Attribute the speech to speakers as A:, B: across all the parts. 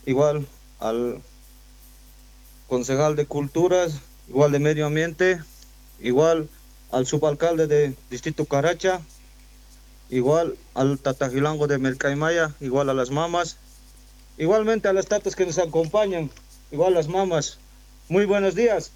A: igual al concejal de Culturas, igual de Medio Ambiente, igual al subalcalde de Distrito Caracha, igual al Tatajilango de Mercaimaya, igual a las mamas, igualmente a las tatas que nos acompañan, igual las mamas. Muy buenos días.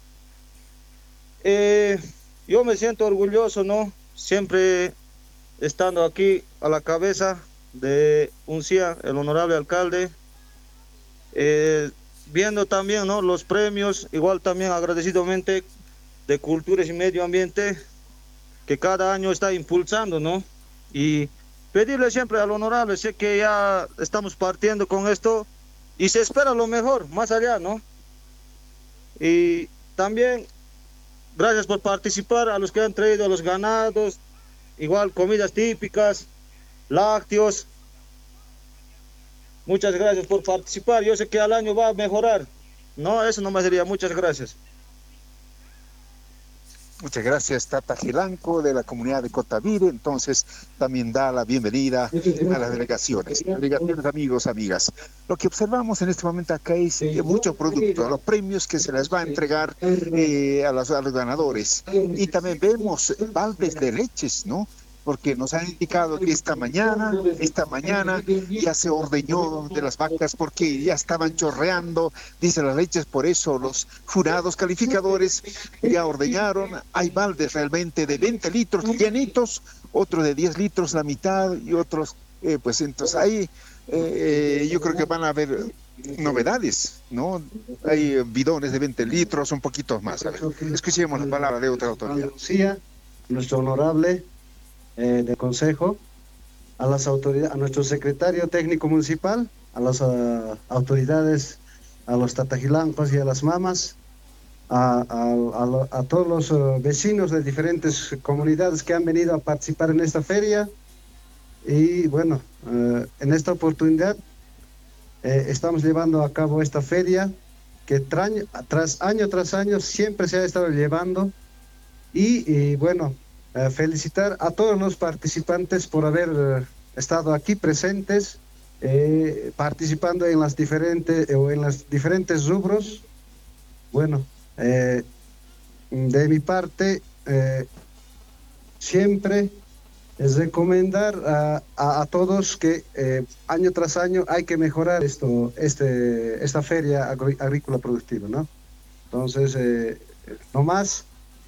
A: Eh, yo me siento orgulloso, ¿no? Siempre estando aquí a la cabeza de Uncía, el honorable alcalde, eh, viendo también, ¿no?, los premios, igual también agradecidamente de Culturas y Medio Ambiente, que cada año está impulsando, ¿no? Y pedirle siempre al honorable, sé que ya estamos partiendo con esto y se espera lo mejor, más allá, ¿no? Y también gracias por participar a los que han traído a los ganados, igual comidas típicas, lácteos. Muchas gracias por participar. Yo sé que al año va a mejorar. No, eso nomás sería. Muchas gracias.
B: Muchas gracias, Tata Gilanco, de la comunidad de Cotavire. Entonces, también da la bienvenida a las delegaciones. Delegaciones, amigos, amigas. Lo que observamos en este momento acá es mucho producto, los premios que se les va a entregar a los ganadores. Y también vemos baldes de leches, ¿no? Porque nos han indicado que esta mañana ya se ordeñó de las vacas porque ya estaban chorreando, dice las leches, por eso los jurados calificadores ya ordeñaron. Hay baldes realmente de 20 litros llenitos, otros de 10 litros la mitad y otros, pues entonces ahí yo creo que van a haber novedades, ¿no? Hay bidones de 20 litros, un poquito más. A ver, escuchemos la palabra de otra autoridad.
C: Lucía, nuestro honorable del Consejo, a las autoridades, a nuestro secretario técnico municipal, a las autoridades, a los tatajilancos y a las mamas, a todos los vecinos de diferentes comunidades que han venido a participar en esta feria. Y bueno, en esta oportunidad estamos llevando a cabo esta feria que tras año siempre se ha estado llevando. Y bueno, felicitar a todos los participantes por haber estado aquí presentes, participando en las diferentes rubros. Bueno, de mi parte, siempre es recomendar a todos que año tras año hay que mejorar esta feria agrícola productiva, ¿no? Entonces, no más.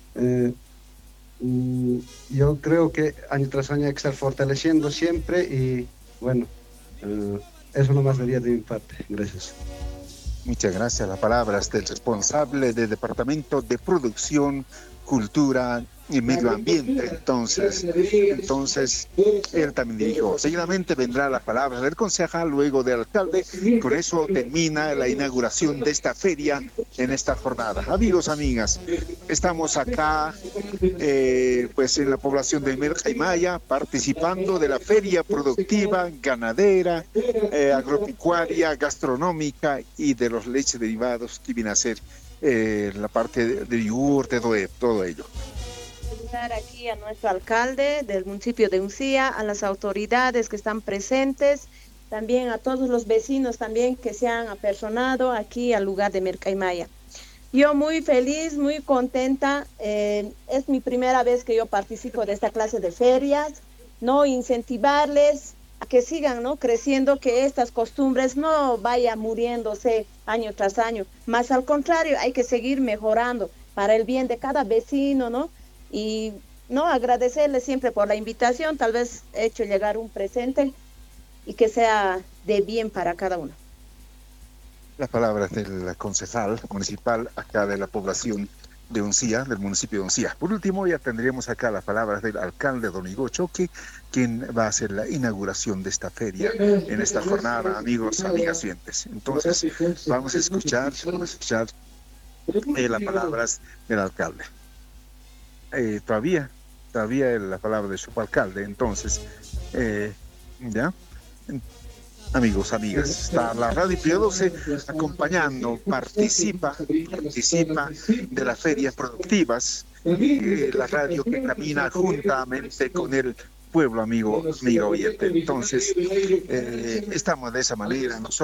C: Yo creo que año tras año hay que estar fortaleciendo siempre y bueno, eso nomás sería de mi parte. Gracias.
B: Muchas gracias. Las palabras del responsable del Departamento de Producción, Cultura y Medio Ambiente. Entonces, él también dijo. Seguidamente vendrá la palabra del concejal, luego del alcalde. Con eso termina la inauguración de esta feria en esta jornada. Amigos, amigas, estamos acá, pues en la población de Mercaimaya, participando de la feria productiva, ganadera, agropecuaria, gastronómica y de los leches derivados que viene a ser la parte de yogur, de todo ello.
D: Aquí a nuestro alcalde del municipio de Uncía, a las autoridades que están presentes, también a todos los vecinos también que se han apersonado aquí al lugar de Mercaimaya. Yo muy feliz, muy contenta, es mi primera vez que yo participo de esta clase de ferias, ¿no? Incentivarles a que sigan, ¿no?, creciendo, que estas costumbres no vayan muriéndose año tras año, más al contrario, hay que seguir mejorando para el bien de cada vecino, ¿no? Y no, agradecerles siempre por la invitación, tal vez he hecho llegar un presente y que sea de bien para cada uno.
B: Las palabras del concejal municipal acá de la población de Uncía, del municipio de Uncía. Por último, ya tendríamos acá las palabras del alcalde don Igor Choque, quien va a hacer la inauguración de esta feria en esta jornada, amigos, amigas oyentes. Entonces, vamos a escuchar las palabras del alcalde. Todavía la palabra de su alcalde. Entonces, ya, amigos, amigas, está la Radio Pío 12 acompañando, participa de las ferias productivas, la radio que camina juntamente con el pueblo, amigo oyente. Entonces, estamos de esa manera nosotros.